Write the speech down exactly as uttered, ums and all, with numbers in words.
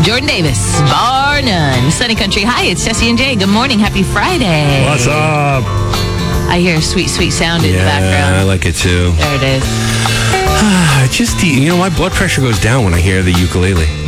Jordan Davis, bar none. Sunny Country. Hi, it's Jesse and Jay. Good morning. Happy Friday. What's up? I hear a sweet, sweet sound in yeah, the background. I like it too. There it is. Just, you know, my blood pressure goes down when I hear the ukulele.